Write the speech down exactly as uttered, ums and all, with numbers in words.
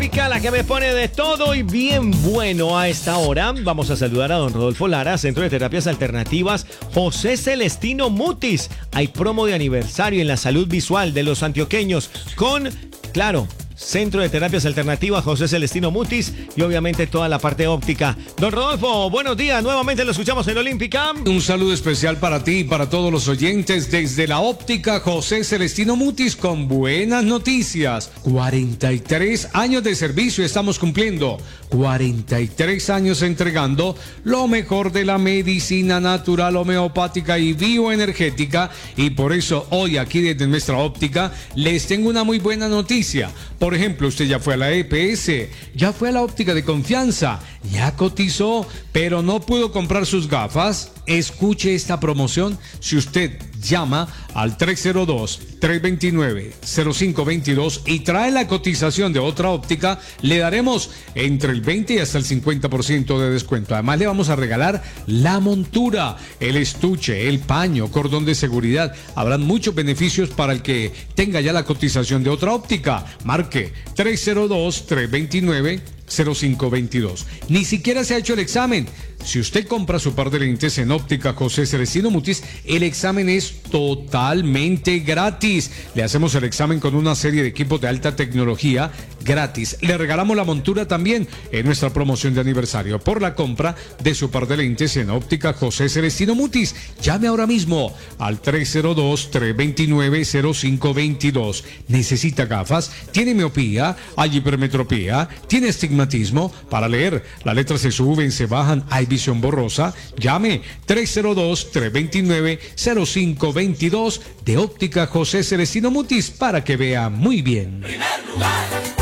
Olímpica, la que me pone de todo y bien bueno a esta hora. Vamos a saludar a don Rodolfo Lara, Centro de Terapias Alternativas José Celestino Mutis. Hay promo de aniversario en la salud visual de los antioqueños con, claro, Centro de Terapias Alternativas José Celestino Mutis y obviamente toda la parte óptica. Don Rodolfo, buenos días, nuevamente lo escuchamos en Olímpica. Un saludo especial para ti y para todos los oyentes desde la óptica José Celestino Mutis con buenas noticias. cuarenta y tres años de servicio estamos cumpliendo, cuarenta y tres años entregando lo mejor de la medicina natural, homeopática y bioenergética, y por eso hoy aquí desde nuestra óptica les tengo una muy buena noticia. Por ejemplo, usted ya fue a la E P S, ya fue a la óptica de confianza, ya cotizó, pero no pudo comprar sus gafas. Escuche esta promoción si usted llama al tres cero dos, tres dos nueve, cero cinco dos dos y trae la cotización de otra óptica. Le daremos entre el veinte y hasta el cincuenta por ciento de descuento. Además le vamos a regalar la montura, el estuche, el paño, cordón de seguridad. Habrán muchos beneficios para el que tenga ya la cotización de otra óptica. Marque tres cero dos, tres dos nueve, cero cinco dos dos. Ni siquiera se ha hecho el examen. Si usted compra su par de lentes en óptica José Celestino Mutis, el examen es totalmente gratis. Le hacemos el examen con una serie de equipos de alta tecnología gratis. Le regalamos la montura también en nuestra promoción de aniversario por la compra de su par de lentes en óptica José Celestino Mutis. Llame ahora mismo al tres cero dos, tres dos nueve, cero cinco dos dos. ¿Necesita gafas? ¿Tiene miopía? ¿Hay hipermetropía? ¿Tiene astigmatismo? Para leer, las letras se suben, se bajan, hay visión borrosa. Llame tres cero dos, tres dos nueve, cero cinco dos dos de óptica José Celestino Mutis para que vea muy bien. Primer lugar.